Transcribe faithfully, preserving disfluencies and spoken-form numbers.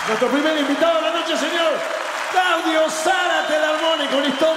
Nuestro primer invitado de la noche, señor Claudio Zárate, el armónico, una historia.